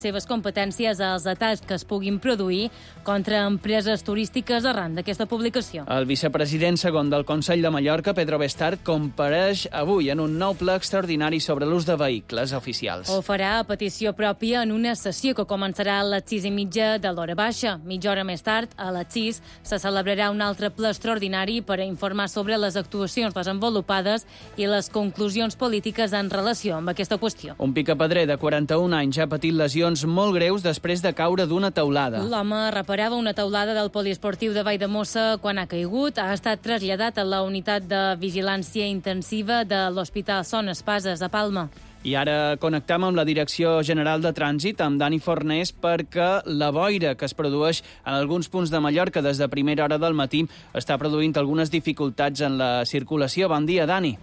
seves competències als atacs que es puguin produir contra empreses turístiques arran d'aquesta publicació. El vicepresident segon del Consell de Mallorca, Pedro Bestart, compareix avui en un nou ple extraordinari sobre l'ús de vehicles oficials. Ho farà a petició pròpia en una sessió que començarà a les 6:30 de l'hora baixa. Mitja hora més tard, a les 6, se celebrarà un altre ple extraordinari per a informar sobre les actuacions desenvolupades i les conclusions polítiques en relació amb aquesta qüestió. Un picapedrer de 41 anys ha patit lesions molt greus després de caure d'una teulada. L'home reparava una teulada del poliesportiu de Valldemossa quan ha caigut. Ha estat traslladat a la unitat de vigilància intensiva de l'Hospital Son Espases a Palma. I ara connectam amb la Direcció General de Trànsit, amb Dani Fornés, perquè la boira que es produeix en alguns punts de Mallorca des de primera hora del matí està produint algunes dificultats en la circulació. Bon dia, Dani.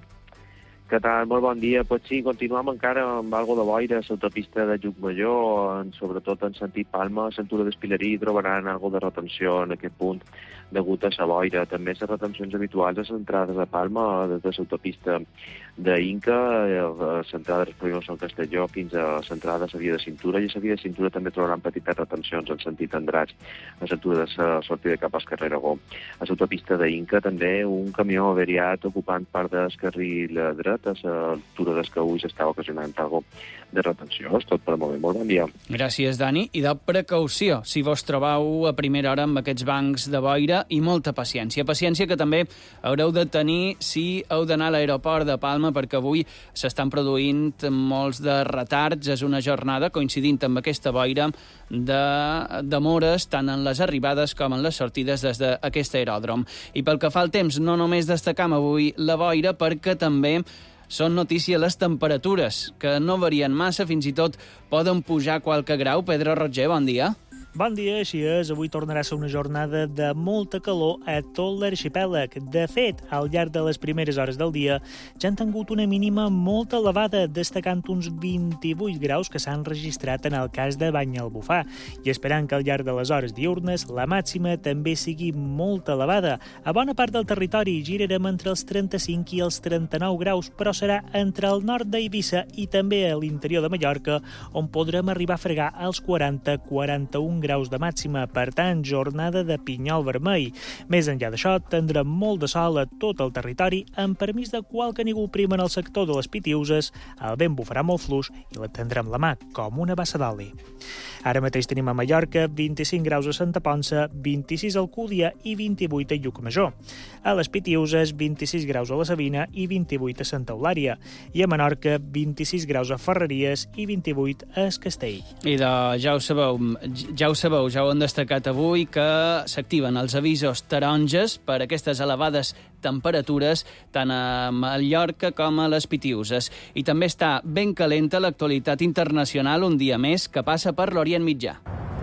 Què tal? Molt bon dia. Pues sí, continuem encara amb algo de boira a l'autopista de Llucmajor, sobretot en sentit Palma, a l'altura d'Espilerí, trobaran algo de retenció en aquest punt degut a la boira. També les retencions habituals a les entrades a Palma, des de l'autopista d'Inca, a l'entrada dels Polígons Sant Castelló fins a l'entrada de la via de cintura, i a la via de cintura també trobaran petites retencions en sentit Andratx, a l'altura de la sortida cap al carrer Aragó. A l'autopista d'Inca també un camió averiat ocupant part del carril dret, a l'altura dels Caús estava ocasionant algo de retenció. És tot per al moment. Molt bon dia. Gràcies, Dani. I de precaució, si vos trobeu a primera hora amb aquests bancs de boira, i molta paciència. Paciència que també haureu de tenir si heu d'anar a l'aeroport de Palma, perquè avui s'estan produint molts de retards. És una jornada coincidint amb aquesta boira de demores tant en les arribades com en les sortides des d'aquest aeròdrom. I pel que fa al temps, no només destacam avui la boira, perquè també són notícia les temperatures, que no varien massa, fins i tot poden pujar qualque grau. Pedro Roger, bon dia. Bon dia, així és. Avui tornarà a ser una jornada de molta calor a tot l'arxipèlag. De fet, al llarg de les primeres hores del dia ja han tingut una mínima molt elevada, destacant uns 28 graus que s'han registrat en el cas de Banyalbufar, i esperant que al llarg de les hores diurnes la màxima també sigui molt elevada. A bona part del territori girarem entre els 35 i els 39 graus, però serà entre el nord d'Eivissa i també a l'interior de Mallorca on podrem arribar a fregar els 40-41 graus de màxima, per tant, jornada de pinyol vermell. Més enllà d'això, tindrem molt de sol a tot el territori, amb permís de qualque nígol prim en el sector de les Pitiuses. El vent bufarà molt fluix i la tindrem la mà com una bassa d'oli. Ara mateix tenim a Mallorca 25 graus a Santa Ponça, 26 a Alcúdia i 28 a Llucmajor. A les Pitiuses, 26 graus a la Sabina i 28 a Santa Eulària. I a Menorca, 26 graus a Ferreries i 28 a Es Castell. I ja ho han destacat avui, que s'activen els avisos taronges per aquestes elevades temperatures tant a Mallorca com a les Pitiuses. I també està ben calenta l'actualitat internacional un dia més que passa per l'Orient Mitjà.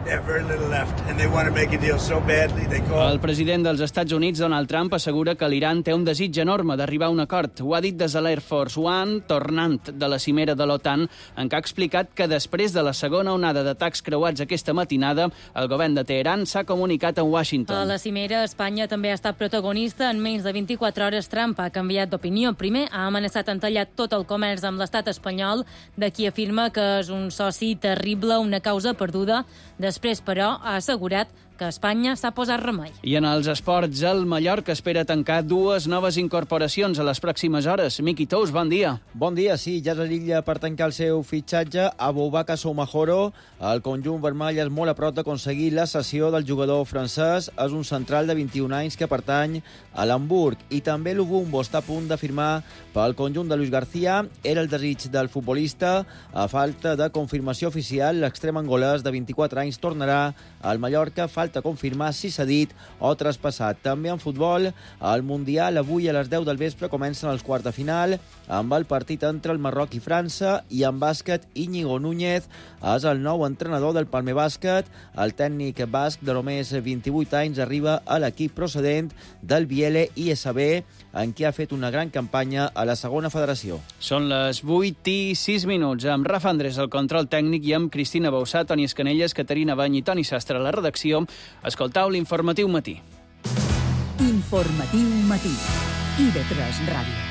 El president dels Estats Units, Donald Trump, assegura que l'Iran té un desig enorme d'arribar a un acord. Ho ha dit des de l'Air Force One, tornant de la cimera de l'OTAN, en què ha explicat que després de la segona onada d'atacs creuats aquesta matinada, el govern de Teheran s'ha comunicat a Washington. A la cimera, Espanya també ha estat protagonista. En menys de 24 hores, Trump ha canviat d'opinió. Primer, ha amenaçat en tallar tot el comerç amb l'estat espanyol, de qui afirma que és un soci terrible, una causa perduda. Després, però, ha assegurat que Espanya s'ha posat remei. I en els esports, el Mallorca espera tancar dues noves incorporacions a les pròximes hores. Miqui Tous, bon dia. Bon dia, sí, ja és a l'illa per tancar el seu fitxatge. Aboubakar Soumahoro, el conjunt vermell és molt a prop d'aconseguir la cessió del jugador francès. És un central de 21 anys que pertany a l'Hamburg. I també l'Ubumbo està a punt de firmar pel conjunt de Luis García. Era el desig del futbolista. A falta de confirmació oficial, l'extrem angolès de 24 anys tornarà al Mallorca. Falta confirmar si s'ha dit o traspassat. També en futbol, el Mundial avui a les 10 del vespre comencen els quarts de final amb el partit entre el Marroc i França, i en bàsquet Íñigo Núñez és el nou entrenador del Palmer Bàsquet. El tècnic basc de només 28 anys arriba a l'equip procedent del Biele ISB, en què ha fet una gran campanya a la segona federació. Són les 8:06, amb Rafa Andrés al control tècnic i amb Cristina Bausà, Toni Escanelles, Caterina Bany i Toni Sastre a la redacció. Escoltau l'Informatiu Matí. Informatiu Matí. IB3 Ràdio.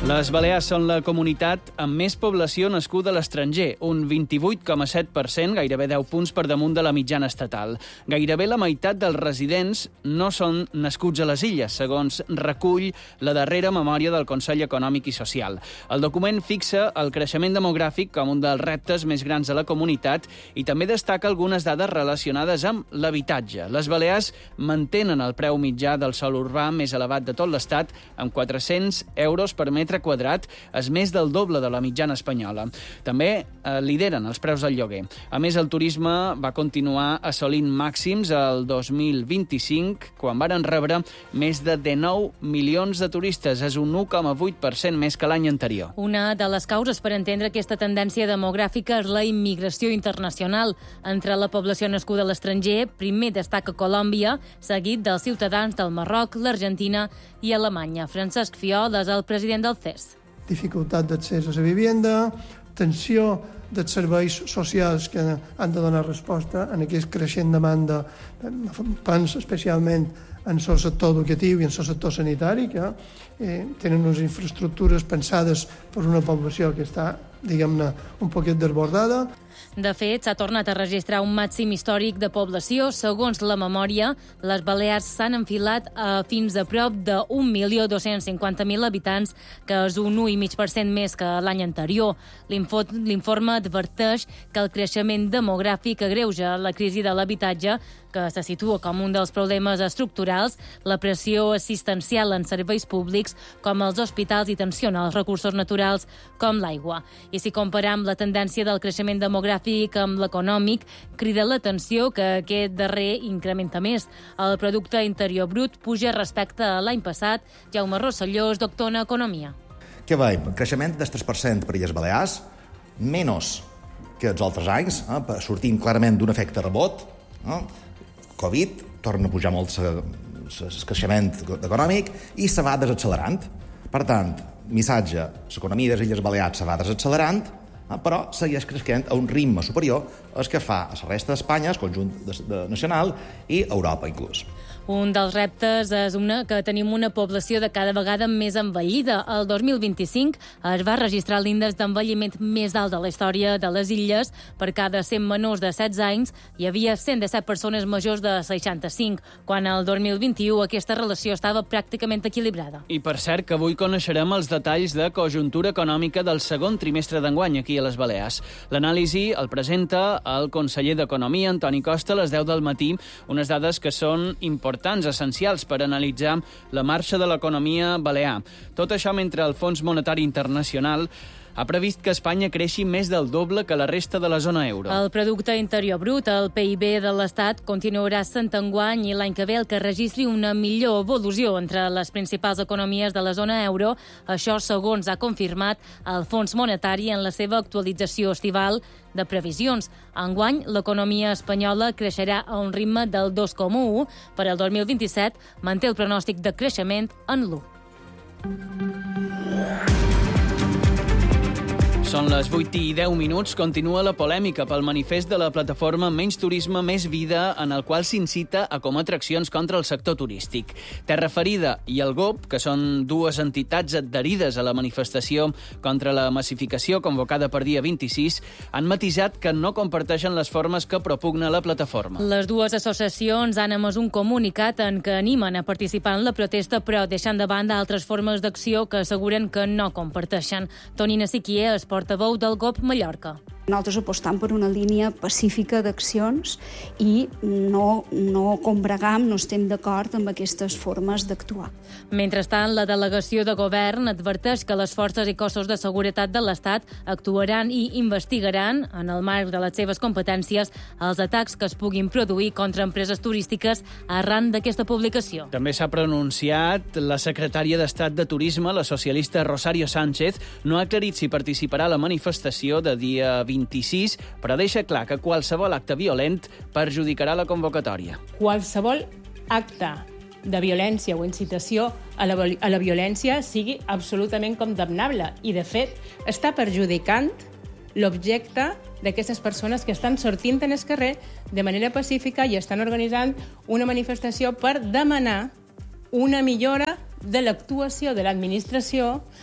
Les Balears són la comunitat amb més població nascuda a l'estranger, un 28,7%, gairebé 10 punts per damunt de la mitjana estatal. Gairebé la meitat dels residents no són nascuts a les illes, segons recull la darrera memòria del Consell Econòmic i Social. El document fixa el creixement demogràfic com un dels reptes més grans de la comunitat i també destaca algunes dades relacionades amb l'habitatge. Les Balears mantenen el preu mitjà del sòl urbà més elevat de tot l'estat, amb 400 euros per metre quadrat, és més del doble de la mitjana espanyola. També lideren els preus del lloguer. A més, el turisme va continuar assolint màxims el 2025, quan varen rebre més de 19 milions de turistes. És un 1,8% més que l'any anterior. Una de les causes per entendre aquesta tendència demogràfica és la immigració internacional. Entre la població nascuda a l'estranger, primer destaca Colòmbia, seguit dels ciutadans del Marroc, l'Argentina i Alemanya. Francesc Fiol és el president del CES. Dificultat d'accés a la vivenda, tensió dels serveis socials que han de donar resposta a aquesta creixent demanda, penso especialment en el sector educatiu i en el sector sanitari, que tenen unes infraestructures pensades per una població que està, diguem-ne, un poquet desbordada. De fet, s'ha tornat a registrar un màxim històric de població. Segons la memòria, les Balears s'han enfilat fins a prop de 1.250.000 habitants, que és un 1,5% més que l'any anterior. L'informe adverteix que el creixement demogràfic agreuja la crisi de l'habitatge, que se situa com un dels problemes estructurals, la pressió assistencial en serveis públics, com els hospitals, i tensió en els recursos naturals, com l'aigua. I si comparam la tendència del creixement demogràfic amb l'econòmic, crida l'atenció que aquest darrer incrementa més. El producte interior brut puja respecte a l'any passat. Jaume Rosselló és doctor en economia. Què veiem? Creixement del 3% per Illes Balears, menys que els altres anys, sortint clarament d'un efecte rebot. Covid, torna a pujar molt el creixement econòmic i se va desaccelerant. Per tant, missatge, l'economia de les Illes Balears se va desaccelerant, però segueix creixent a un ritme superior al que fa a la resta d'Espanya, el conjunt nacional i Europa inclús. Un dels reptes és que tenim una població de cada vegada més envellida. El 2025 es va registrar l'índex d'envelliment més alt de la història de les illes. Per cada 100 menors de 16 anys hi havia 117 persones majors de 65, quan el 2021 aquesta relació estava pràcticament equilibrada. I per cert que avui coneixerem els detalls de conjuntura econòmica del segon trimestre d'enguany aquí a les Balears. L'anàlisi el presenta el conseller d'Economia, Antoni Costa, a les 10 del matí, unes dades que són importants, essencials per analitzar la marxa de l'economia balear. Tot això mentre el Fons Monetari Internacional ha previst que Espanya creixi més del doble que la resta de la zona euro. El producte interior brut, el PIB de l'Estat, continuarà sent enguany i l'any que ve el que registri una millor evolució entre les principals economies de la zona euro. Això, segons ha confirmat el Fons Monetari en la seva actualització estival de previsions. Enguany, l'economia espanyola creixerà a un ritme del 2,1. Per al 2027 manté el pronòstic de creixement en l'1. Són les 8:10. Continua la polèmica pel manifest de la plataforma Menys Turisme, Més Vida, en el qual s'incita a com atraccions contra el sector turístic. Terra Ferida i el GOP, que són dues entitats adherides a la manifestació contra la massificació convocada per dia 26, han matisat que no comparteixen les formes que propugna la plataforma. Les dues associacions han emès un comunicat en què animen a participar en la protesta, però deixant de banda altres formes d'acció que asseguren que no comparteixen. Toni Nasiquier és portaveu del GOP Mallorca. Nosaltres apostam per una línia pacífica d'accions i no combregam, no estem d'acord amb aquestes formes d'actuar. Mentrestant, la delegació de govern adverteix que les forces i cossos de seguretat de l'Estat actuaran i investigaran, en el marc de les seves competències, els atacs que es puguin produir contra empreses turístiques arran d'aquesta publicació. També s'ha pronunciat la secretària d'Estat de Turisme, la socialista Rosario Sánchez. No ha aclarit si participarà a la manifestació de dia 26, però deixa clar que qualsevol acte violent perjudicarà la convocatòria. Qualsevol acte de violència o incitació a la violència sigui absolutament condemnable i, de fet, està perjudicant l'objecte d'aquestes persones que estan sortint en el carrer de manera pacífica i estan organitzant una manifestació per demanar una millora de l'actuació de l'administració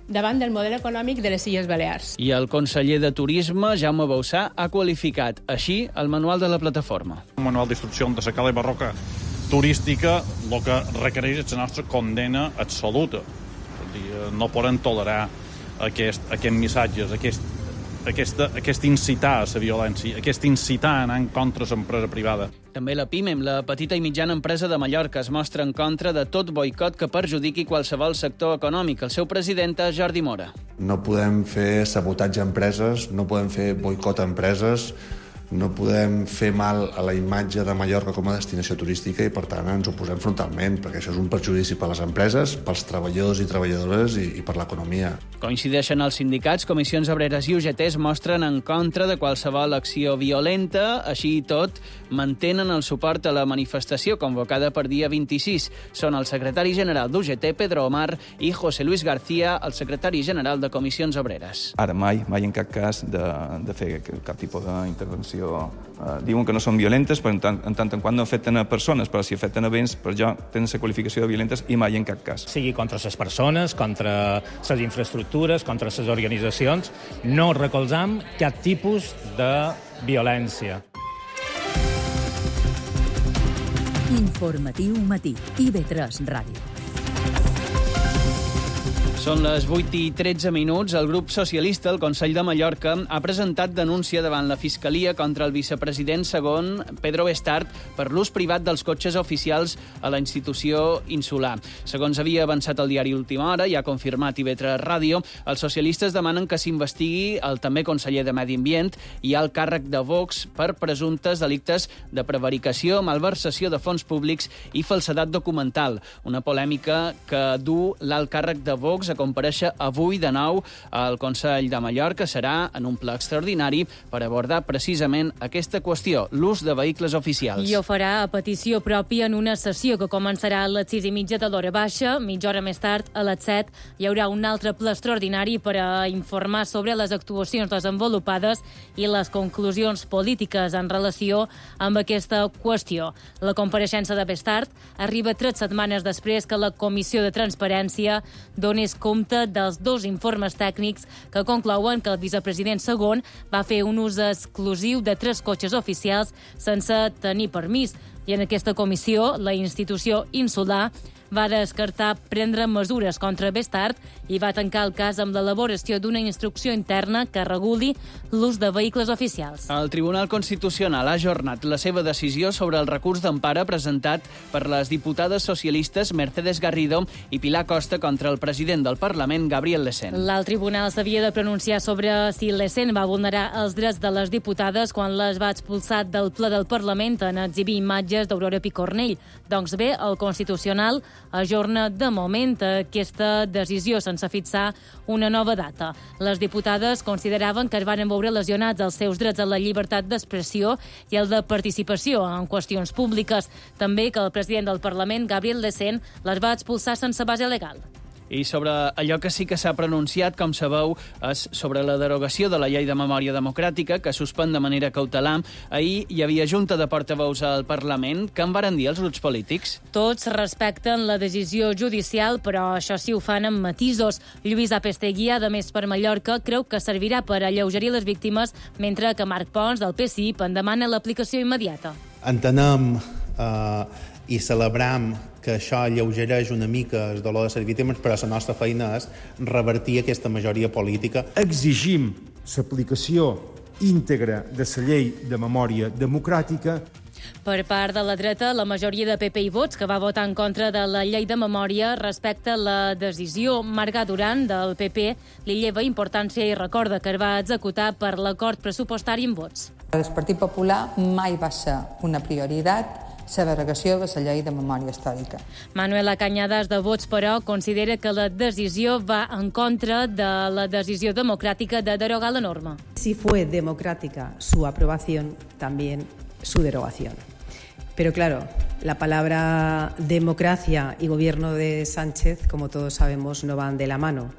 davant del model econòmic de les Illes Balears. I el conseller de Turisme, Jaume Bausà, ha qualificat així el manual de la plataforma. Un manual d'instrucció de la cala barroca turística el que requereix és la nostra condena absoluta. No podem tolerar aquests missatges, aquest incitar a la violència, aquest incitar a anar en contra de l'empresa privada. També la PIMEM, la petita i mitjana empresa de Mallorca, es mostra en contra de tot boicot que perjudiqui qualsevol sector econòmic. El seu president és Jordi Mora. No podem fer sabotatge a empreses, no podem fer boicot a empreses, no podem fer mal a la imatge de Mallorca com a destinació turística i, per tant, ens oposem frontalment, perquè això és un perjudici per a les empreses, pels treballadors i treballadores i per l'economia. Coincideixen els sindicats, comissions obreres i UGT es mostren en contra de qualsevol acció violenta. Així i tot, mantenen el suport a la manifestació convocada per dia 26. Són el secretari general d'UGT, Pedro Omar, i José Luis García, el secretari general de comissions obreres. Ara mai en cap cas de fer cap tipus d'intervenció. Diuen que no són violentes, però en tant en quant no afecten a persones, però si afecten a béns, per jo tenen la qualificació de violentes i mai en cap cas. Sigui contra les persones, contra les infraestructures, contra les organitzacions, no recolzam cap tipus de violència. Informatiu matí, IB3 Ràdio. Són les 8:13. El grup socialista, el Consell de Mallorca, ha presentat denúncia davant la Fiscalia contra el vicepresident segon, Pedro Bestart, per l'ús privat dels cotxes oficials a la institució insular. Segons havia avançat el diari Última Hora i ha confirmat IB3 Ràdio, els socialistes demanen que s'investigui el també conseller de Medi Ambient i el càrrec de Vox per presumptes delictes de prevaricació, malversació de fons públics i falsedat documental. Una polèmica que du l'alt càrrec de Vox a comparèixer avui de nou al Consell de Mallorca. Serà en un ple extraordinari per abordar precisament aquesta qüestió, l'ús de vehicles oficials. I ho farà a petició pròpia en una sessió que començarà a les 6:30 de l'hora baixa. Mitja hora més tard, a les 7, hi haurà un altre ple extraordinari per a informar sobre les actuacions desenvolupades i les conclusions polítiques en relació amb aquesta qüestió. La compareixença de Bestart arriba 3 setmanes després que la Comissió de Transparència donés compte dels 2 informes tècnics que conclouen que el vicepresident segon va fer un ús exclusiu de 3 cotxes oficials sense tenir permís. I en aquesta comissió, la institució insular va descartar prendre mesures contra Bestart i va tancar el cas amb l'elaboració d'una instrucció interna que reguli l'ús de vehicles oficials. El Tribunal Constitucional ha ajornat la seva decisió sobre el recurs d'empara presentat per les diputades socialistes Mercedes Garrido i Pilar Costa contra el president del Parlament, Gabriel Lecén. L'alt tribunal s'havia de pronunciar sobre si Lecén va vulnerar els drets de les diputades quan les va expulsar del ple del Parlament en exhibir imatges d'Aurora Picornell. Doncs bé, el Constitucional ajorna de moment aquesta decisió sense fixar una nova data. Les diputades consideraven que es van veure lesionats els seus drets a la llibertat d'expressió i el de participació en qüestions públiques. També que el president del Parlament, Gabriel Lecén, les va expulsar sense base legal. I sobre allò que sí que s'ha pronunciat, com sabeu, és sobre la derogació de la llei de memòria democràtica, que suspèn de manera cautelar. Ahir hi havia junta de portaveus al Parlament. Què en varen dir els grups polítics? Tots respecten la decisió judicial, però això sí ho fan amb matisos. Lluís Apestegui, de Més per Mallorca, creu que servirà per alleugerir les víctimes, mentre que Marc Pons, del PSI, en demana l'aplicació immediata. Entenem i celebram que això alleugereix una mica el dolor de les víctimes, però la nostra feina és revertir aquesta majoria política. Exigim l'aplicació íntegra de la llei de memòria democràtica. Per part de la dreta, la majoria de PP i Vots, que va votar en contra de la llei de memòria, respecta la decisió. Marga Duran, del PP, li lleva importància i recorda que es va executar per l'acord pressupostari en vots. El Partit Popular mai va ser una prioritat la derogació de la llei de memòria històrica. Manuela Cañadas, de Vots, però, considera que la decisió va en contra de la decisió democràtica de derogar la norma. Si fue democrática su aprobación, también su derogación. Pero claro, la palabra democracia y gobierno de Sánchez, como todos sabemos, no van de la mano.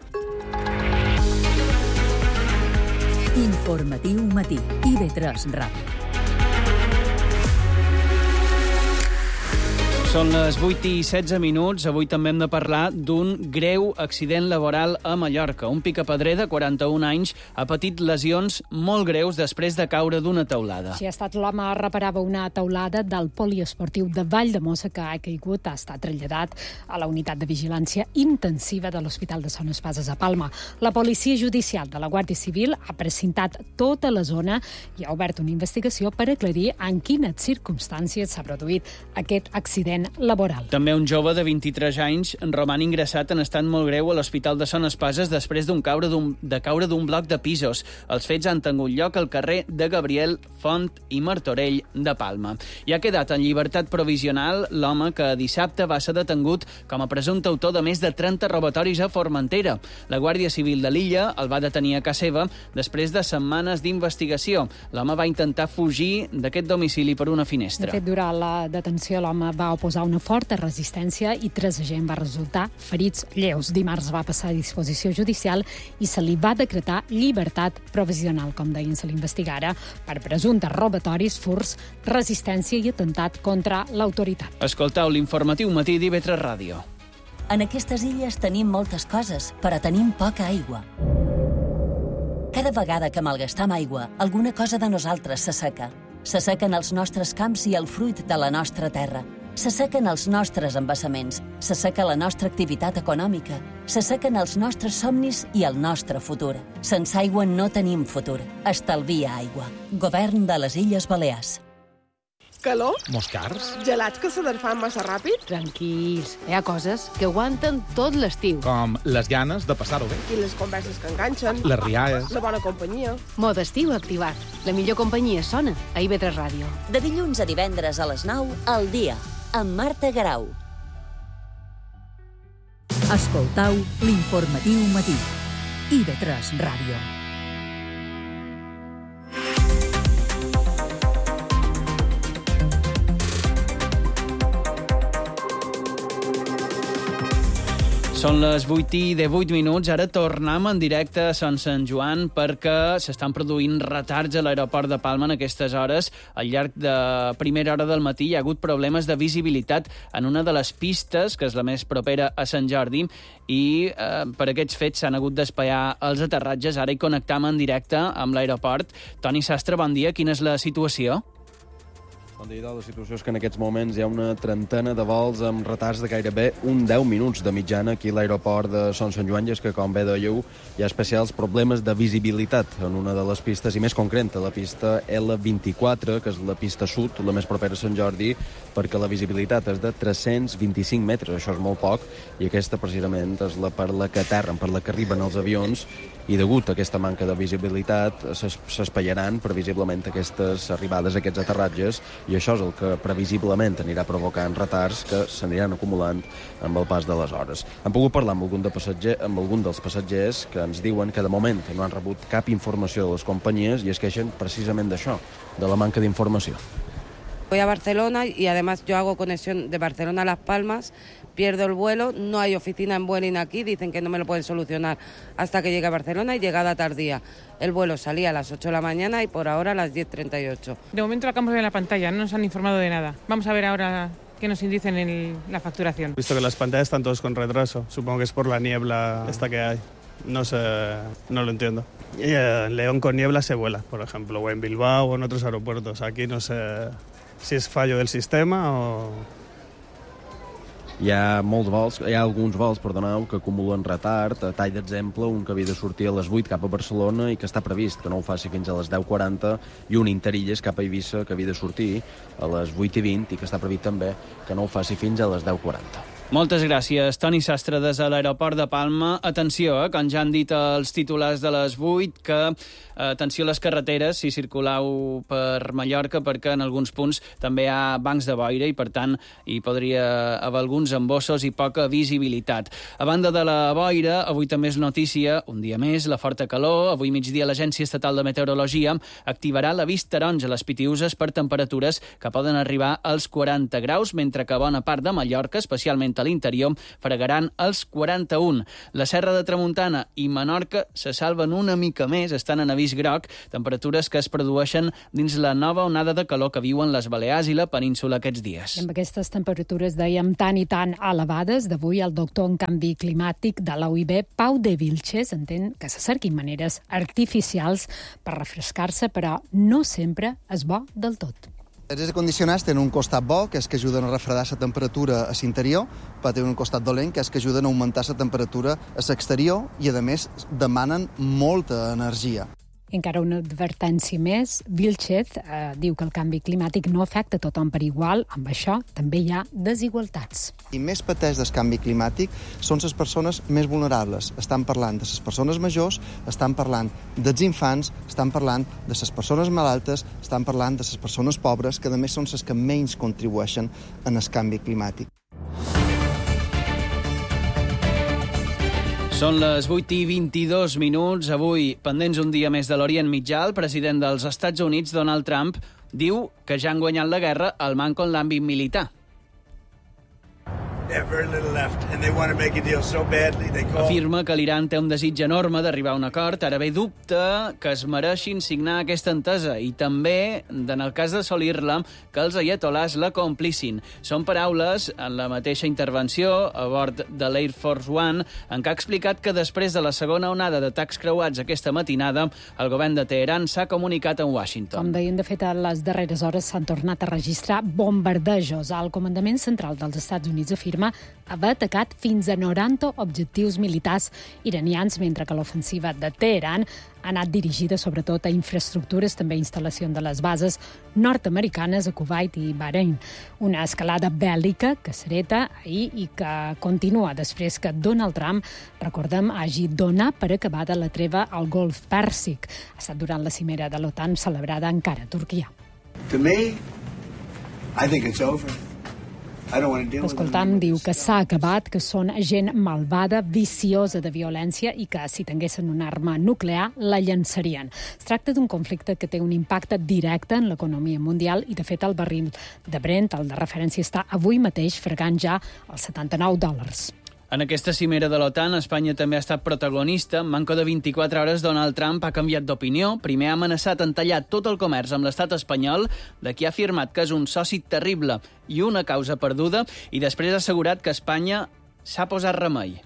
Informatiu matí, IB3 Ràdio. Són les 8:16. Avui també hem de parlar d'un greu accident laboral a Mallorca. Un picapedrer de 41 anys ha patit lesions molt greus després de caure d'una teulada. Si ha estat l'home reparava una teulada del poliesportiu de Valldemossa que ha caigut, ha estat traslladat a la unitat de vigilància intensiva de l'Hospital de Son Espases a Palma. La policia judicial de la Guàrdia Civil ha precintat tota la zona i ha obert una investigació per aclarir en quines circumstàncies s'ha produït aquest accident laboral. També un jove de 23 anys roman ingressat en estat molt greu a l'Hospital de Son Espases després de caure d'un bloc de pisos. Els fets han tingut lloc al carrer de Gabriel Font i Martorell de Palma. I ha quedat en llibertat provisional l'home que dissabte va ser detengut com a presumpte autor de més de 30 robatoris a Formentera. La Guàrdia Civil de l'illa el va detenir a casa seva després de setmanes d'investigació. L'home va intentar fugir d'aquest domicili per una finestra. De fet, durant la detenció l'home va oposar una forta resistència i 3 agents van resultar ferits lleus. Dimarts va passar a disposició judicial i se li va decretar llibertat provisional, com deien, se l'investigarà per presumptes robatoris, furts, resistència i atemptat contra l'autoritat. Escoltau l'informatiu matí d'IV3 Ràdio. En aquestes illes tenim moltes coses, però tenim poca aigua. Cada vegada que malgastam aigua, alguna cosa de nosaltres s'asseca. S'assequen els nostres camps i el fruit de la nostra terra. S'assequen els nostres embassaments, s'asseca la nostra activitat econòmica, s'assequen els nostres somnis i el nostre futur. Sense aigua no tenim futur. Estalvia aigua. Govern de les Illes Balears. Calor? Moscars? Gelats que se desfan massa ràpid? Tranquils, hi ha coses que aguanten tot l'estiu. Com les ganes de passar-ho bé. I les converses que enganxen. Les rialles. La bona companyia. Mode estiu activat. La millor companyia sona a IV3 Ràdio. De dilluns a divendres a les 9, al dia, amb Marta Garau. Escoltau l'informatiu matí. IV3 Ràdio. Són les 8:18. Ara tornem en directe a Sant Joan perquè s'estan produint retards a l'aeroport de Palma en aquestes hores. Al llarg de primera hora del matí hi ha hagut problemes de visibilitat en una de les pistes, que és la més propera a Sant Jordi, i per aquests fets s'han hagut d'espaiar els aterratges. Ara hi connectam en directe amb l'aeroport. Toni Sastre, bon dia. Quina és la situació? Bon dia, la situació és que en aquests moments hi ha una trentena de vols amb retards de gairebé 10 minuts de mitjana aquí a l'aeroport de Sant Joan, i és que, com bé dèieu, hi ha especials problemes de visibilitat en una de les pistes, i més concreta, la pista L24, que és la pista sud, la més propera a Sant Jordi, perquè la visibilitat és de 325 metres, això és molt poc, i aquesta precisament és per la que aterren, per la que arriben els avions, i degut a aquesta manca de visibilitat s'espaiaran previsiblement aquestes arribades, aquests aterratges, i això és el que previsiblement anirà provocant retards que s'aniran acumulant amb el pas de les hores. Hem pogut parlar amb algun dels passatgers que ens diuen que de moment no han rebut cap informació de les companyies i es queixen precisament d'això, de la manca d'informació. Voy a Barcelona y además yo hago conexión de Barcelona a Las Palmas, pierdo el vuelo, no hay oficina en Vueling aquí, dicen que no me lo pueden solucionar hasta que llegue a Barcelona y llegada tardía. El vuelo salía a las 8 de la mañana y por ahora a las 10:38. De momento lo acabamos de ver en la pantalla, no nos han informado de nada. Vamos a ver ahora qué nos dicen en la facturación. Visto que las pantallas están todos con retraso, supongo que es por la niebla esta que hay. No sé, no lo entiendo. Y en León con niebla se vuela, por ejemplo, o en Bilbao o en otros aeropuertos. Aquí no sé si és fallo del sistema o... Hi ha alguns vols, que acumulen retard. A tall d'exemple, un que havia de sortir a les 8 cap a Barcelona i que està previst que no ho faci fins a les 10:40, i un Interilles cap a Eivissa que havia de sortir a les 8:20 i que està previst també que no ho faci fins a les 10:40. Moltes gràcies, Toni Sastre, des de l'aeroport de Palma. Atenció, com ja han dit els titulars de les 8, que atenció a les carreteres si circulau per Mallorca, perquè en alguns punts també hi ha bancs de boira i, per tant, hi podria haver alguns embossos i poca visibilitat. A banda de la boira, avui també és notícia, un dia més, la forta calor. Avui migdia l'Agència Estatal de Meteorologia activarà l'avís taronja a les Pitiüses per temperatures que poden arribar als 40 graus, mentre que a bona part de Mallorca, especialment a l'interior fregaran els 41. La Serra de Tramuntana i Menorca se salven una mica més, estan en avís groc, temperatures que es produeixen dins la nova onada de calor que viuen les Balears i la península aquests dies. I amb aquestes temperatures, dèiem, tan i tan elevades, d'avui el doctor en canvi climàtic de la UIB, Pau de Vilches, entén que se cerquin maneres artificials per refrescar-se, però no sempre és bo del tot. Els aires condicionats tenen un costat bo, que és que ajuden a refredar la temperatura a l'interior, però tenen un costat dolent, que és que ajuden a augmentar la temperatura a l'exterior i, a més, demanen molta energia. Encara una advertència més. Vilchez diu que el canvi climàtic no afecta a tothom per igual. Amb això també hi ha desigualtats. I més pateix del canvi climàtic són les persones més vulnerables. Estan parlant de les persones majors, estan parlant dels infants, estan parlant de les persones malaltes, estan parlant de les persones pobres, que a més són les que menys contribueixen en el canvi climàtic. Són les 8:22. Avui, pendents un dia més de l'Orient Mitjà, el president dels Estats Units, Donald Trump, diu que ja han guanyat la guerra al manco en l'àmbit militar. Afirma que l'Iran té un desig enorme d'arribar a un acord, ara bé dubta que es mereixin signar aquesta entesa i també, en el cas d'assolir-la, que els ayatolás la complissin. Són paraules en la mateixa intervenció a bord de l'Air Force One, en què ha explicat que després de la segona onada d'atacs creuats aquesta matinada, el govern de Teheran s'ha comunicat amb Washington. Com deien, de fet, a les darreres hores s'han tornat a registrar bombardejos. El Comandament Central dels Estats Units afirma haver atacat fins a 90 objectius militars iranians, mentre que l'ofensiva de Teheran ha anat dirigida sobretot a infraestructures, també a instal·lacions de les bases nord-americanes a Kuwait i Bahrein. Una escalada bèl·lica que s'hereta ahir i que continua després que Donald Trump, recordem, hagi donat per acabada la treva al Golf Pèrsic. Ha estat durant la cimera de l'OTAN celebrada encara a Turquia. To me, I think it's over. L'escoltant diu que s'ha acabat, que són gent malvada, viciosa de violència i que si tinguessin una arma nuclear la llançarien. Es tracta d'un conflicte que té un impacte directe en l'economia mundial i, de fet, el barril de Brent, el de referència, està avui mateix fregant ja els $79. En aquesta cimera de l'OTAN, Espanya també ha estat protagonista. En manco de 24 hores, Donald Trump ha canviat d'opinió. Primer ha amenaçat en tallar tot el comerç amb l'estat espanyol, de qui ha afirmat que és un soci terrible i una causa perduda, i després ha assegurat que Espanya s'ha posat remei.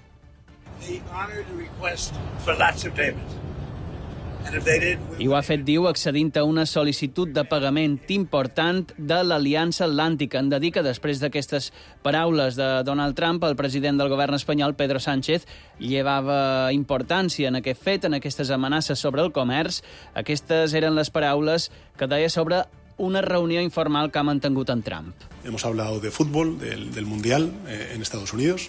I ho ha fet, diu, accedint a una sol·licitud de pagament important de l'Aliança Atlàntica. Han de dir que després d'aquestes paraules de Donald Trump, el president del govern espanyol, Pedro Sánchez, llevava importància en aquest fet, en aquestes amenaces sobre el comerç. Aquestes eren les paraules que deia sobre una reunió informal que ha mantingut en Trump. Hemos hablado de fútbol, del Mundial en Estados Unidos.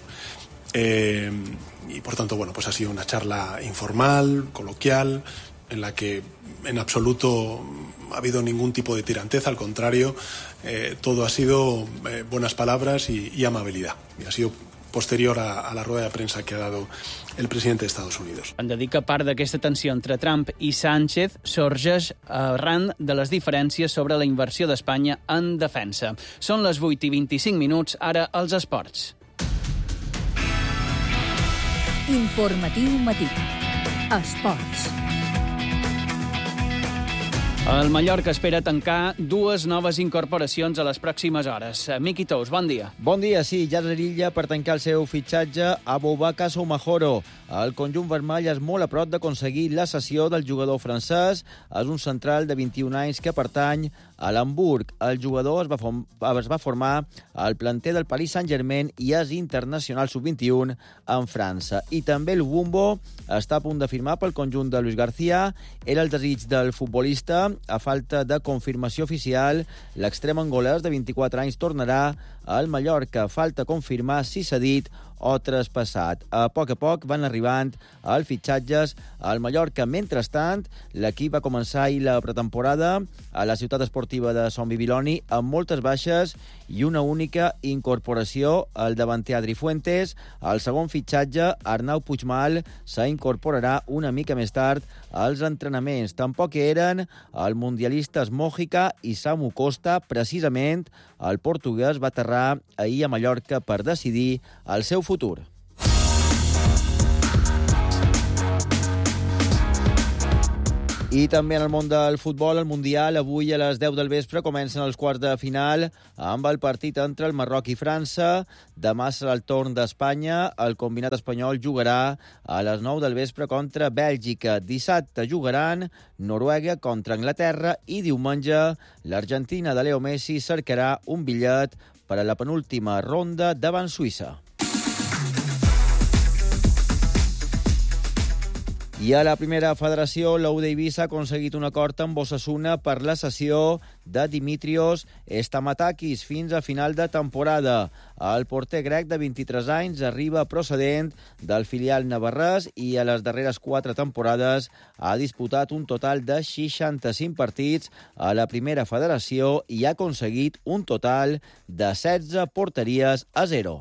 Y por tanto, bueno, pues ha sido una charla informal, coloquial, en la que en absoluto ha habido ningún tipo de tirantez, al contrario, todo ha sido buenas palabras y amabilidad. Y ha sido posterior a la rueda de prensa que ha dado el presidente de Estados Unidos. Han de dir que part d'aquesta tensió entre Trump i Sánchez sorgeix arran de les diferències sobre la inversió d'Espanya en defensa. Són les 8:25, ara els esports. Informatiu matí. Esports. El Mallorca espera tancar 2 noves incorporacions a les pròximes hores. Miqui Tous, bon dia. Bon dia, sí, ja s'arrilla per tancar el seu fitxatge a Boubacar Soumahoro. El conjunt vermell és molt a prop d'aconseguir la cessió del jugador francès. És un central de 21 anys que pertany a l'Hamburg. El jugador es va formar al planter del Paris Saint-Germain i és internacional sub-21 en França. I també el Bumbo està a punt de firmar pel conjunt de Luis García. Era el desig del futbolista. A falta de confirmació oficial, l'extrem angolès de 24 anys tornarà al Mallorca. Falta confirmar si s'ha dit o traspassat. A poc van arribant els fitxatges al Mallorca. Mentrestant, l'equip va començar ahir la pretemporada a la ciutat esportiva de Sant Bibiloni amb moltes baixes i una única incorporació, el davanter Adri Fuentes. El segon fitxatge, Arnau Puigmal, s'incorporarà una mica més tard als entrenaments. Tampoc eren el mundialistes Mójica i Samu Costa. Precisament, el portuguès va aterrar ahir a Mallorca per decidir el seu futur. I també en el món del futbol, el Mundial, avui a les 10 del vespre comencen els quarts de final amb el partit entre el Marroc i França. Demà serà el torn d'Espanya. El combinat espanyol jugarà a les 9 del vespre contra Bèlgica. Dissabte jugaran Noruega contra Anglaterra i diumenge l'Argentina de Leo Messi cercarà un bitllet per a la penúltima ronda davant Suïssa. I a la primera federació, la U d'Eivissa ha aconseguit un acord amb Osasuna per la cessió de Dimitrios Stamatakis fins a final de temporada. El porter grec de 23 anys arriba procedent del filial navarrès i a les darreres 4 temporades ha disputat un total de 65 partits a la primera federació i ha aconseguit un total de 16 porteries a 0.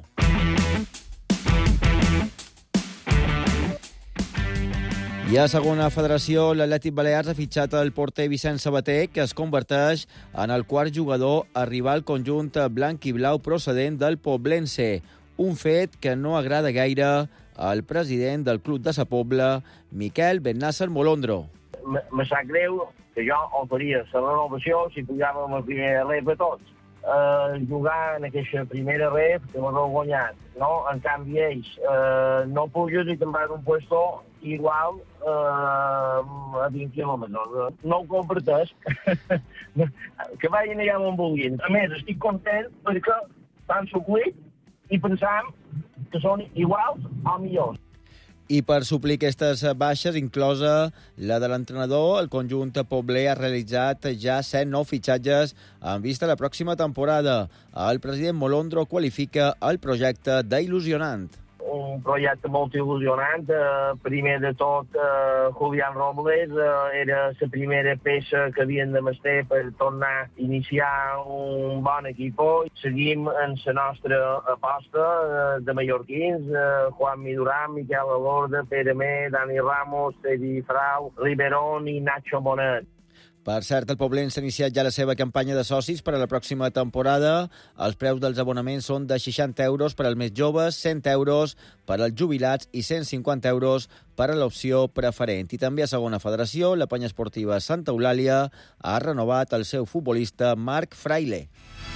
I a segona federació, l'Atlètic Balears ha fitxat el porter Vicent Sabater, que es converteix en el quart jugador a arribar al conjunt blanc i blau procedent del Poblense. Un fet que no agrada gaire al president del club de Sa Pobla, Miquel Bennàsser Molondro. Me sap greu que jo ho faria la renovació si pujàvem a primera ref a tots. Jugar en aquesta primera ref que m'ho guanyat, no? En canvi ells no puges i te'n vas un puesto igual a 20 quilòmetres. No ho comparteix. Que vagin allà on vulguin. A més, estic content perquè s'han suplit i pensam que són iguals o millors. I per suplir aquestes baixes, inclosa la de l'entrenador, el conjunt pobler ha realitzat ja 7 nous fitxatges en vista a la pròxima temporada. El president Molondro qualifica el projecte d'il·lusionant. Un projecte molt il·lusionant. Primer de tot, Julián Robles era la primera peça que havien de mestre per tornar a iniciar un bon equip. Seguim en la nostra aposta de mallorquins, Juan Midurán, Miquel Alorda, Pere Mer, Dani Ramos, Teddy Frau, Riverón i Nacho Bonet. Per cert, el Poblense ha iniciat ja la seva campanya de socis per a la pròxima temporada. Els preus dels abonaments són de 60 euros per als més joves, 100 euros per als jubilats i 150 euros per a l'opció preferent. I també a segona federació, la penya esportiva Santa Eulàlia ha renovat el seu futbolista Marc Fraile.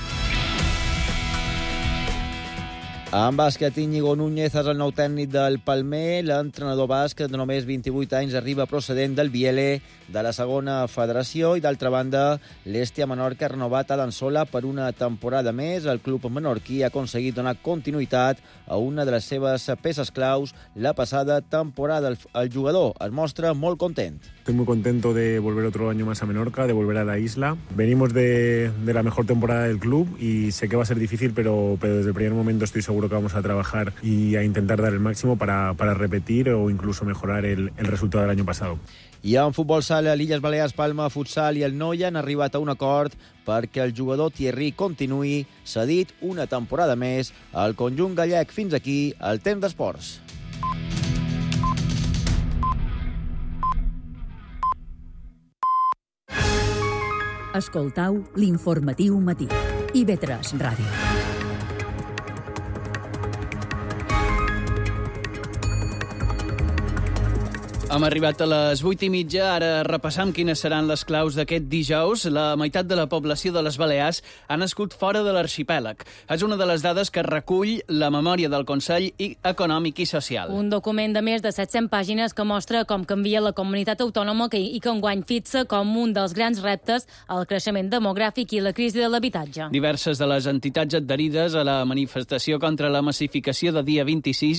En bàsquet, Íñigo Núñez és el nou tècnic del Palmer. L'entrenador basc de només 28 anys arriba procedent del Biele de la segona federació i, d'altra banda, l'Estia Menorca ha renovat Adam Sola per una temporada més. El club menorquí ha aconseguit donar continuïtat a una de les seves peces claus la passada temporada. El jugador es mostra molt content. Estoy muy contento de volver otro año más a Menorca, de volver a la isla. Venimos de la mejor temporada del club y sé que va a ser difícil, pero desde el primer momento estoy seguro que vamos a trabajar y a intentar dar el máximo para repetir o incluso mejorar el resultado del año pasado. I en futbol sala, l'Illes Balears, Palma, Futsal i el Noia han arribat a un acord perquè el jugador Thierry continuï cedit una temporada més al conjunt gallec. Fins aquí el temps d'esports. Escoltau l'informatiu matí. IB3 Ràdio. Hem arribat a les 8:30, ara repassam quines seran les claus d'aquest dijous. La meitat de la població de les Balears ha nascut fora de l'arxipèlag. És una de les dades que recull la memòria del Consell Econòmic i Social. Un document de més de 700 pàgines que mostra com canvia la comunitat autònoma i que enguany fixa com un dels grans reptes el creixement demogràfic i la crisi de l'habitatge. Diverses de les entitats adherides a la manifestació contra la massificació de dia 26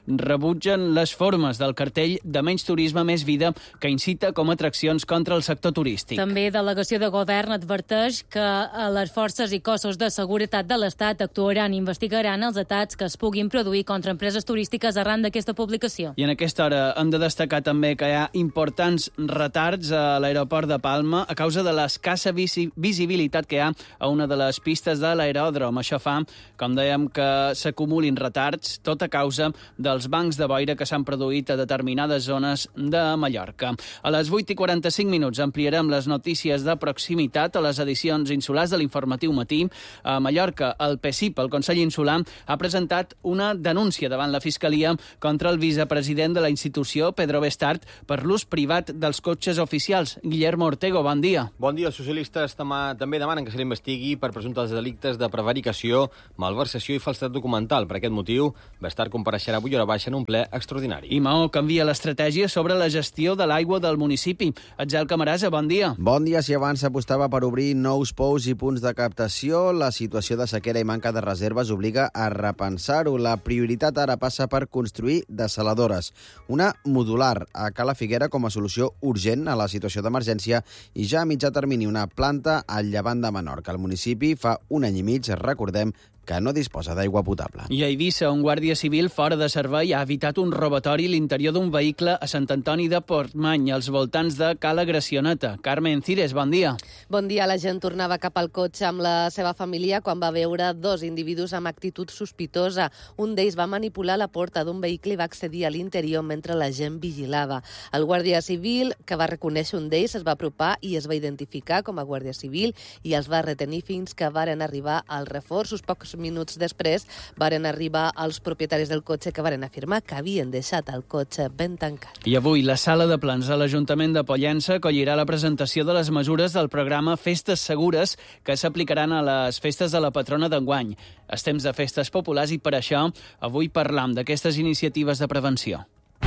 rebutgen les formes del cartell de menys turisme, més vida, que incita com atraccions contra el sector turístic. També delegació de govern adverteix que les forces i cossos de seguretat de l'Estat actuaran i investigaran els atacs que es puguin produir contra empreses turístiques arran d'aquesta publicació. I en aquesta hora hem de destacar també que hi ha importants retards a l'aeroport de Palma a causa de l'escassa visibilitat que hi ha a una de les pistes de l'aeròdrom. Això fa, com dèiem, que s'acumulin retards, tot a causa dels bancs de boira que s'han produït a determinades zones de Mallorca. A les 8:45 minuts ampliarem les notícies de proximitat a les edicions insulars de l'Informatiu Matí. A Mallorca, el PSIP, el Consell Insular, ha presentat una denúncia davant la Fiscalia contra el vicepresident de la institució, Pedro Bestart, per l'ús privat dels cotxes oficials. Guillermo Ortego, bon dia. Bon dia. Els socialistes també demanen que se l'investigui per presumptes delictes de prevaricació, malversació i falsedat documental. Per aquest motiu, Bestart compareixerà avui a hora baixa en un ple extraordinari. I Maó canvia l'estratègia sobre la gestió de l'aigua del municipi. Atzel Camarasa, bon dia. Bon dia. Si abans s'apostava per obrir nous pous i punts de captació, la situació de sequera i manca de reserves obliga a repensar-ho. La prioritat ara passa per construir desaladores. Una modular a Cala Figuera com a solució urgent a la situació d'emergència i ja a mitjà termini una planta al llevant de Menorca. El municipi fa un any i mig, recordem, que no disposa d'aigua potable. I a Eivissa, un guàrdia civil fora de servei ha evitat un robatori a l'interior d'un vehicle a Sant Antoni de Portmany, als voltants de Cala Gracioneta. Carmen Cires, bon dia. Bon dia. La gent tornava cap al cotxe amb la seva família quan va veure dos individus amb actitud sospitosa. Un d'ells va manipular la porta d'un vehicle i va accedir a l'interior mentre la gent vigilava. El guàrdia civil, que va reconèixer un d'ells, es va apropar i es va identificar com a guàrdia civil i els va retenir fins que varen arribar als reforços. Pocs minuts després varen arribar els propietaris del cotxe que varen afirmar que havien deixat el cotxe ben tancat. I avui la sala de plens de l'Ajuntament de Pollença acollirà la presentació de les mesures del programa Festes Segures que s'aplicaran a les festes de la patrona d'enguany. És temps de festes populars i per això avui parlam d'aquestes iniciatives de prevenció.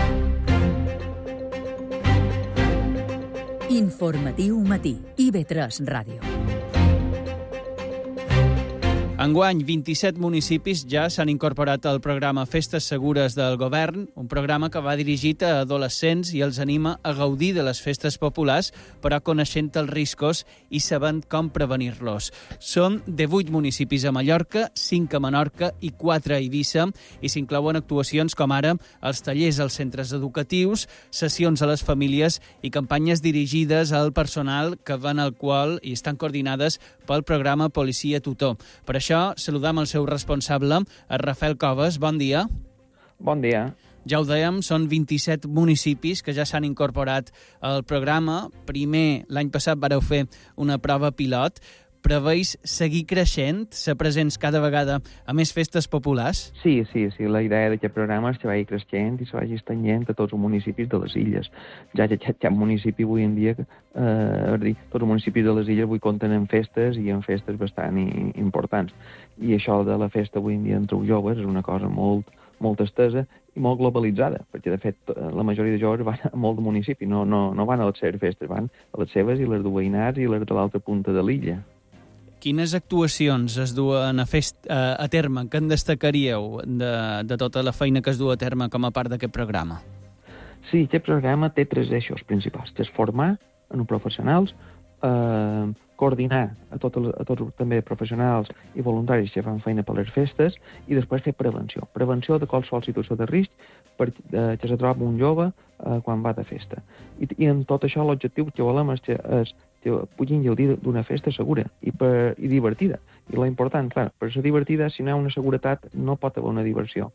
Informatiu Matí, IB3 Ràdio. Enguany, 27 municipis ja s'han incorporat al programa Festes Segures del Govern, un programa que va dirigit a adolescents i els anima a gaudir de les festes populars, però coneixent els riscos i sabent com prevenir-los. Són 18 municipis a Mallorca, 5 a Menorca i 4 a Eivissa, i s'inclouen actuacions com ara els tallers als centres educatius, sessions a les famílies i campanyes dirigides al personal que van al qual i estan coordinades pel programa Policia Tutor. Per això, saludam el seu responsable, el Rafael Coves. Bon dia. Bon dia. Ja ho dèiem, són 27 municipis que ja s'han incorporat al programa. Primer, l'any passat vareu fer una prova pilot. Preveis seguir creixent, ser presents cada vegada a més festes populars? Sí. La idea d'aquest programa és que vagi creixent i se vagi estenent a tots els municipis de les illes. Ja hi ha municipi avui en dia, tots els municipis de les illes avui compten en festes i en festes bastant importants. I això de la festa avui en dia entre els joves és una cosa molt estesa i molt globalitzada, perquè de fet la majoria de joves van a molt de municipi, no van a les seves festes, van a les seves i les de veïnats i les de l'altra punta de l'illa. Quines actuacions es duen a terme? Què en destacaríeu de tota la feina que es du a terme com a part d'aquest programa? Sí, aquest programa té 3 eixos principals, que és formar a professionals, coordinar a tots també professionals i voluntaris que fan feina per les festes i després fer prevenció. Prevenció de qualsevol situació de risc que se troba un jove quan va de festa. I en tot això l'objectiu que volem és que puguin gaudir d'una festa segura i divertida. I l'important, clar, per ser divertida, si no hi ha una seguretat, no pot haver una diversió.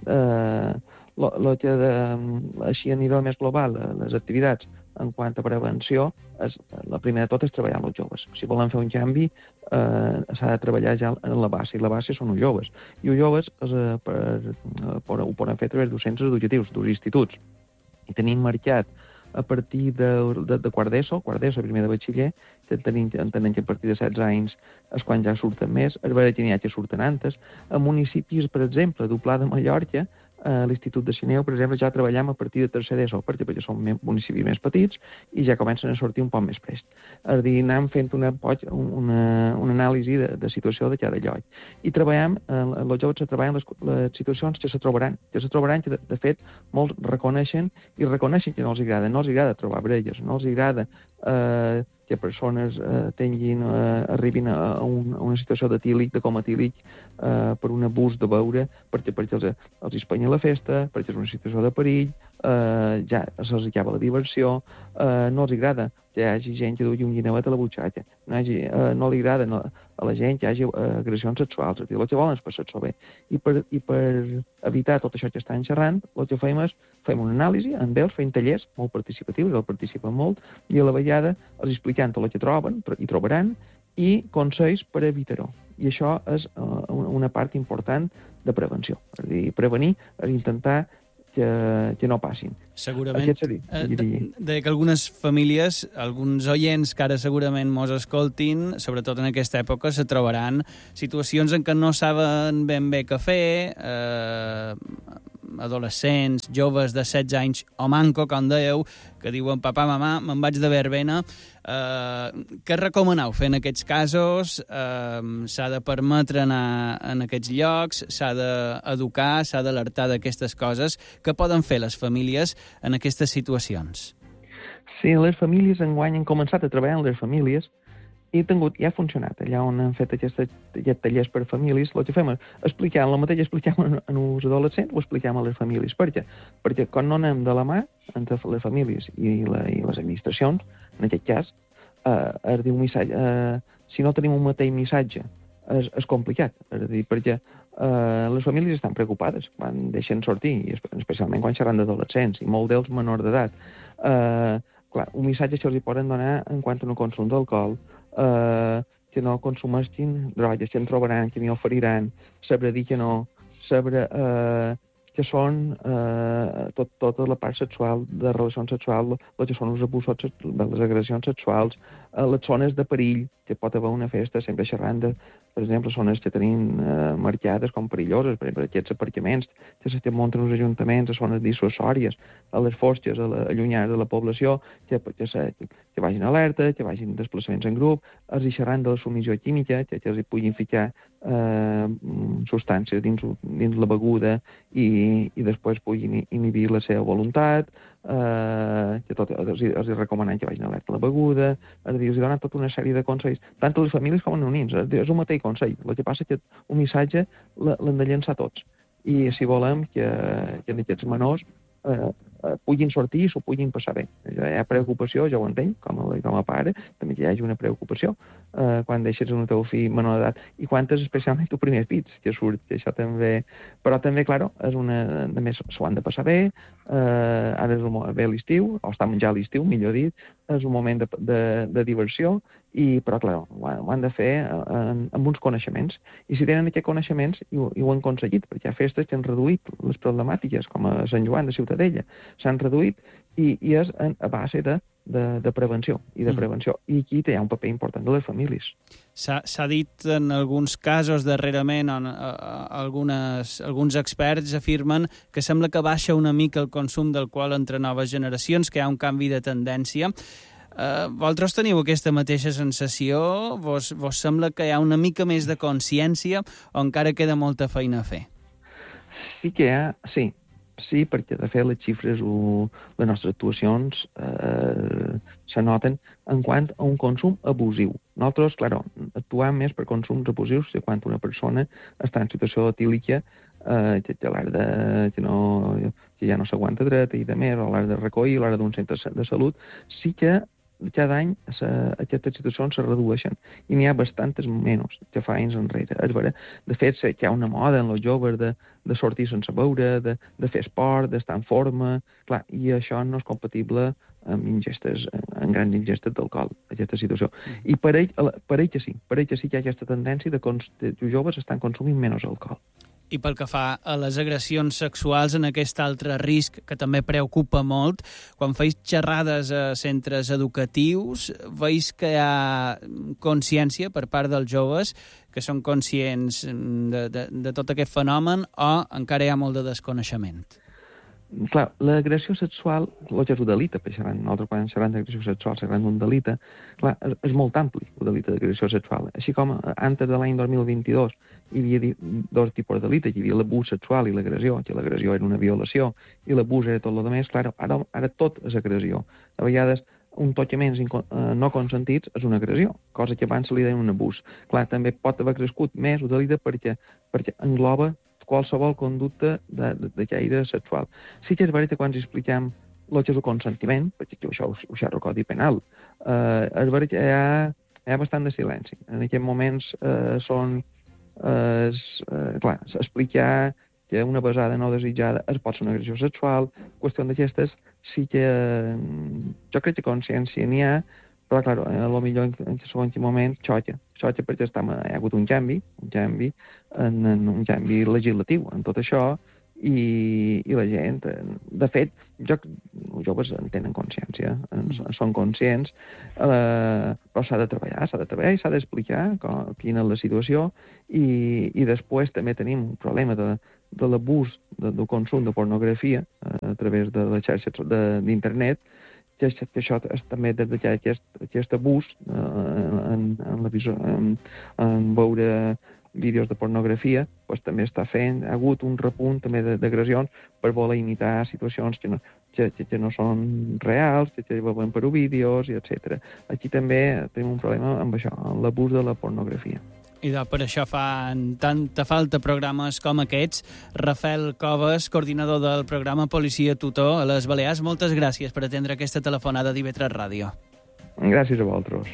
Així a nivell més global, les activitats en quant a prevenció, la primera de tot és treballar amb els joves. Si volen fer un canvi, s'ha de treballar ja en la base, i la base són els joves. I els joves ho poden fer a través dels centres educatius, dels instituts. I tenim marcat a partir de quart d'ESO, primer de batxiller, entenem que a partir de 16 anys és quan ja surten més, es veure que n'hi ha que surten antes. A municipis, per exemple, a Pla de Mallorca, A l'Institut de Sineu, per exemple, ja treballem a partir de tercer d'ESO, perquè són municipis més petits i ja comencen a sortir un poc més prest. És a dir, anem fent una anàlisi de situació de cada lloc. I treballem, els joves treballen les situacions que se trobaran, que de fet molts reconeixen que no els agrada trobar brelles, no els agrada que persones arribin a una situació de coma etílic per un abús de beure, perquè els espanya la festa, perquè és una situació de perill, ja se'ls acaba la diversió, no els agrada que hi hagi gent que dugui un guinevet a la butxaca, no li agrada a la gent que hi hagi agressions sexuals, el que volen és passar-s'ho bé. I per evitar tot això que estan xerrant, el que fem és fem una anàlisi amb ells, fem tallers molt participatius, ells participen molt, i a la vegada els explicant tot el que troben i trobaran i consells per evitar-ho. I això és una part important de prevenció. És a dir, prevenir és intentar que no passin. Segurament, que algunes famílies, alguns oients que ara segurament mos escoltin, sobretot en aquesta època, se trobaran situacions en què no saben ben bé què fer, adolescents, joves de 16 anys o manco, com dèieu, que diuen papà, mamà, me'n vaig de verbena. Què recomaneu fer en aquests casos? S'ha de permetre anar en aquests llocs, s'ha d'educar, s'ha d'alertar d'aquestes coses. Què poden fer les famílies en aquestes situacions? Sí, les famílies enguany han començat a treballar en les famílies i ha funcionat. Allà on han fet aquests tallers per famílies, el que fem és explicar el mateix, expliquem als adolescents o expliquem a les famílies. Per què? Perquè quan no anem de la mà entre les famílies i les administracions, en aquest cas, es diu missatge, si no tenim un mateix missatge, és complicat. És a dir, perquè les famílies estan preocupades quan deixen sortir, especialment quan xerran d'adolescents, i molt d'ells menors d'edat. Clar, un missatge que els hi poden donar en quant a un consum d'alcohol, que no consumeixin drogues, que en trobaran, que n'hi oferiran, saber dir que no, saber que són tota la part sexual, de relacions sexuals, el que són els abusos, les agressions sexuals, les zones de perill, que pot haver una festa, sempre xerrant de, per exemple, zones que tenim marcades com perilloses, per exemple, aquests aparcaments que se munten els ajuntaments a zones dissuasòries, a les fosques, allunyades de la població, que vagin alerta, que vagin desplaçaments en grup, els hi xerrant de la submissió química, que els hi puguin ficar substàncies dins la beguda i després puguin inhibir la seva voluntat, que els hi recomanen que vagin alerta a la beguda, és a dir, els hi donen tota una sèrie de consells, tant a les famílies com als nens, és un mateix consell. El que passa és que un missatge l'hem de llençar tots. I si volem que aquests menors puguin sortir i s'ho puguin passar bé. Hi ha preocupació, jo ho entenc, com a pare, també que hi hagi una preocupació quan deixes el teu fill menor d'edat i quan és especialment tu primers pits que surt, que això també... Però també, clar, també s'ho han de passar bé, ara és bé l'estiu, o està menjar l'estiu, millor dit, és un moment de diversió, però, clar, ho han de fer amb uns coneixements. I si tenen aquests coneixements, i ho han aconseguit, perquè hi ha festes que han reduït les problemàtiques, com a Sant Joan de Ciutadella, s'han reduït i és a base de prevenció i de prevenció. I aquí hi ha un paper important de les famílies. S'ha dit en alguns casos darrerament, alguns experts afirmen que sembla que baixa una mica el consum d'alcohol entre noves generacions, que hi ha un canvi de tendència. Vosaltres teniu aquesta mateixa sensació? Vos sembla que hi ha una mica més de consciència o encara queda molta feina a fer? Sí que hi ha, sí. Sí, perquè de fet les xifres o les nostres actuacions se noten en quant a un consum abusiu. Nosaltres, clar, actuem més per consums abusius que quan una persona està en situació etílica que ja no s'aguanta dret i de més, o a l'hora de recollir, a l'hora d'un centre de salut, sí que cada any aquestes situacions se redueixen i n'hi ha bastantes menys que fa anys enrere. És vera. De fet, hi ha una moda en els joves de sortir sense beure, de fer esport, d'estar en forma, clar, i això no és compatible amb grans ingestes d'alcohol, aquesta situació. I per ell que sí que hi ha aquesta tendència que els joves estan consumint menys alcohol. I pel que fa a les agressions sexuals, en aquest altre risc que també preocupa molt, quan feis xerrades a centres educatius, veus que hi ha consciència per part dels joves que són conscients de tot aquest fenomen o encara hi ha molt de desconeixement? Clar, l'agressió sexual, el que és un delicte, perquè nosaltres quan xerram d'agressió sexual xerram d'un delicte, clar, és molt ampli el delicte d'agressió sexual. Així com antes de l'any 2022 hi havia dos tipus de delictes, hi havia l'abús sexual i l'agressió, que l'agressió era una violació i l'abús era tot el més, clar, ara tot és agressió. A vegades un tocaments no consentits és una agressió, cosa que abans se li deia un abús. Clar, també pot haver crescut més el delicte perquè engloba qualsevol conducta de caire sexual. Sí que és veritat que quan expliquem el que és el consentiment, perquè això ho xerra el Codi Penal, és veritat que hi ha bastant de silenci. En aquests moments explicar que una besada no desitjada pot ser una agressió sexual, qüestió d'aquestes sí que jo crec que consciència n'hi ha, però, clar, potser en segons moment xoca perquè hi ha hagut un canvi legislatiu en tot això i la gent, de fet, els joves en tenen consciència, són conscients, però s'ha de treballar i s'ha d'explicar quina és la situació i després també tenim un problema de l'abús del consum de pornografia a través de les xarxes d'internet, que això és també des d'aquest abús en veure vídeos de pornografia, doncs també ha hagut un repunt també d'agressions per voler imitar situacions que no són reals, que veuen per vídeos, etc. Aquí també tenim un problema amb això, amb l'abús de la pornografia. I per això fan tanta falta programes com aquests. Rafael Coves, coordinador del programa Policia Tutor a les Balears, moltes gràcies per atendre aquesta telefonada d'IV3 Ràdio. Gràcies a vosaltres.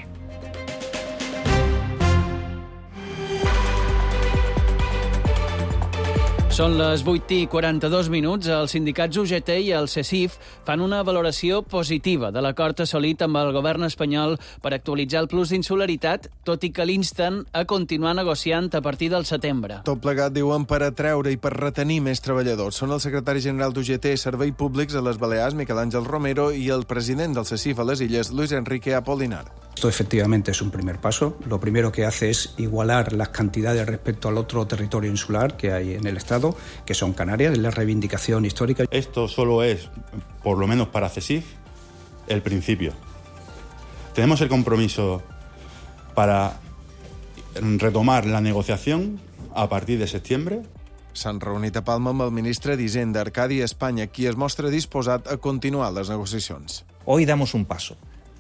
Són les 8:42. Els sindicats UGT i el CECIF fan una valoració positiva de l'acord assolit amb el govern espanyol per actualitzar el plus d'insularitat, tot i que l'insten a continuar negociant a partir del setembre. Tot plegat, diuen, per atreure i per retenir més treballadors. Són el secretari general d'UGT i Serveis Públics a les Balears, Miquel Àngel Romero, i el president del CECIF a les Illes, Luis Enrique Apolinar. Esto efectivamente es un primer paso. Lo primero que hace es igualar las cantidades respecto al otro territorio insular que hay en el Estado, que son Canarias, es la reivindicación histórica. Esto solo es, por lo menos para CECIF, el principio. Tenemos el compromiso para retomar la negociación a partir de septiembre. S'han reunit a Palma amb el ministre d'Hisenda, Arcadi Espanya, qui es mostra disposat a continuar les negociacions. Hoy damos un paso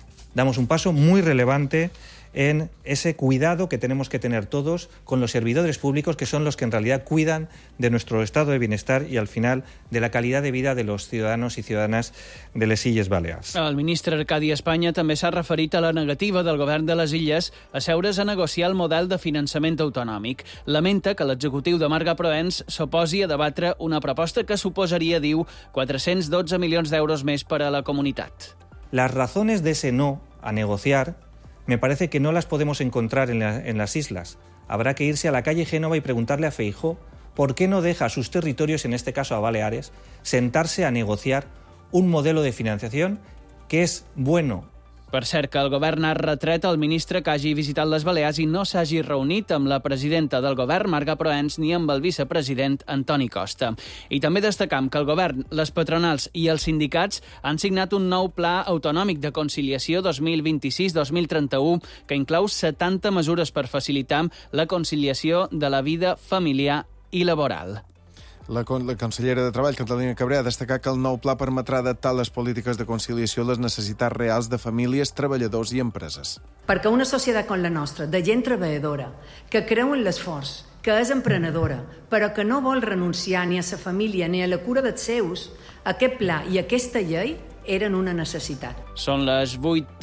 muy relevante en ese cuidado que tenemos que tener todos con los servidores públicos, que son los que en realidad cuidan de nuestro estado de bienestar y, al final, de la calidad de vida de los ciudadanos i ciutadanes de les Illes Balears. El ministre Arcadi Espanya també s'ha referit a la negativa del govern de les Illes a seure's a negociar el model de finançament autonòmic. Lamenta que l'executiu de Marga Proens s'oposi a debatre una proposta que suposaria, diu, 412 milions d'euros més per a la comunitat. Las razones de ese no a negociar me parece que no las podemos encontrar en las islas. Habrá que irse a la calle Génova y preguntarle a Feijóo por qué no deja a sus territorios, en este caso a Baleares, sentarse a negociar un modelo de financiación que es bueno. Per cert, que el govern ha retret al ministre que hagi visitat les Balears i no s'hagi reunit amb la presidenta del govern, Marga Proens, ni amb el vicepresident, Antoni Costa. I també destacam que el govern, les patronals i els sindicats han signat un nou pla autonòmic de conciliació 2026-2031 que inclou 70 mesures per facilitar la conciliació de la vida familiar i laboral. La consellera de Treball, Catalina Cabré, ha destacat que el nou pla permetrà adaptar les polítiques de conciliació a les necessitats reals de famílies, treballadors i empreses. Perquè una societat com la nostra, de gent treballadora, que creu en l'esforç, que és emprenedora, però que no vol renunciar ni a sa família ni a la cura dels seus, aquest pla i aquesta llei eren una necessitat. Són les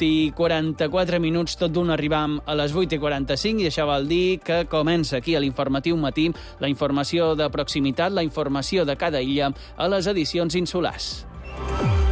8:44, tot d'un arribam a les 8:45 i això vol dir que comença aquí a l'Informatiu Matí la informació de proximitat, la informació de cada illa a les edicions insulars.